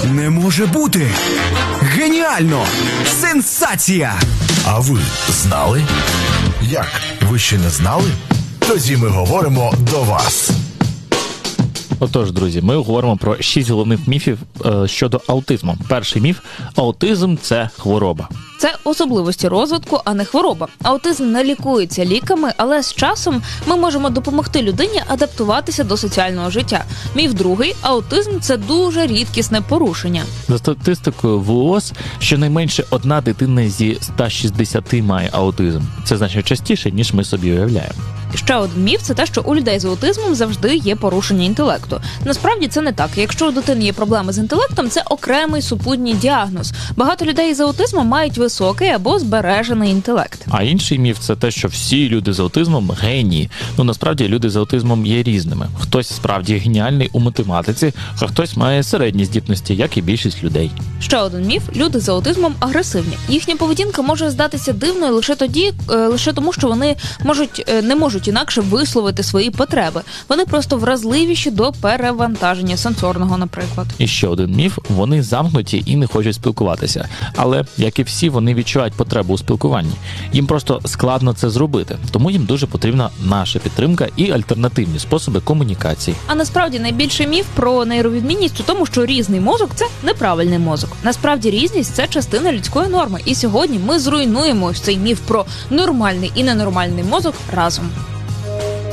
Не може бути! Геніально! Сенсація! А ви знали? Як? Ви ще не знали? Тоді ми говоримо до вас. Отож, друзі, ми говоримо про 6 головних міфів щодо аутизму. Перший міф – аутизм – це хвороба. Це особливості розвитку, а не хвороба. Аутизм не лікується ліками, але з часом ми можемо допомогти людині адаптуватися до соціального життя. Міф другий – аутизм – це дуже рідкісне порушення. За статистикою ВООЗ, щонайменше одна дитина зі 160 має аутизм. Це значить частіше, ніж ми собі уявляємо. Ще один міф – це те, що у людей з аутизмом завжди є порушення інтелекту. Насправді це не так. Якщо у дитини є проблеми з інтелектом, це окремий супутній діагноз. Багато людей з аутизмом мають високий або збережений інтелект. А інший міф – це те, що всі люди з аутизмом – генії. Насправді, люди з аутизмом є різними. Хтось справді геніальний у математиці, а хтось має середні здібності, як і більшість людей. Ще один міф – люди з аутизмом агресивні. Їхня поведінка може здатися дивною лише тому, що вони не можуть інакше висловити свої потреби. Вони просто вразливіші до перевантаження сенсорного, наприклад. І ще один міф – вони замкнуті і не хочуть спілкуватися. Але, як і всі, вони відчувають потребу у спілкуванні. Їм просто складно це зробити, тому їм дуже потрібна наша підтримка і альтернативні способи комунікації. А насправді найбільший міф про нейровідмінність у тому, що різний мозок – це неправильний мозок. Насправді різність – це частина людської норми. І сьогодні ми зруйнуємо ось цей міф про нормальний і ненормальний мозок разом.